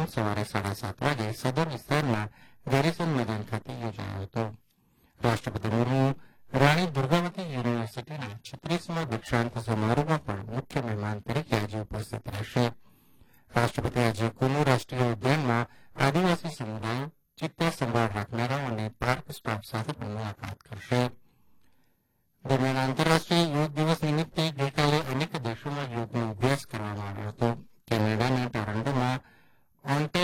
સવારે 7:30 વાગે સદર વિસ્તારના ગેરીસન મેદાન ખાતે યોજાયો હતો. રાષ્ટ્રપતિ મુર્મુ રાણી દુર્ગાવતી યુનિવર્સિટીના 36મા દીક્ષાંત સમારોહમાં પણ મુખ્ય મહેમાન તરીકે આજે ઉપસ્થિત રહેશે. રાષ્ટ્રપતિ આજે કુલુ રાષ્ટ્રીય ઉદ્યાનમાં આદિવાસી સમુદાયો, ચિત્તા સંભાળ રાખનારાઓ અને પાર્ક સ્ટાફ સાથે પણ મુલાકાત કરશે. દરમિયાન